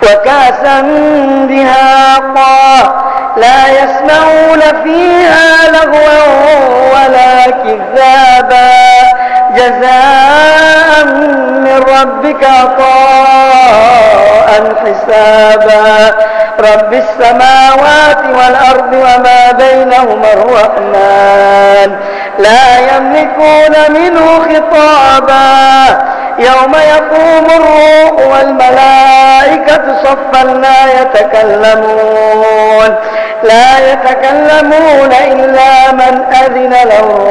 وكأسا دهاقا لا يسمعون فيها لغوا ولا كذابا جزاء من ربك عطاء حسابا رب السماوات والأرض وما بينهما الرحمن لا يملكون منه خطابا يوم يقوم الروح والملائكة صفا لا يتكلمون إلا من أذن له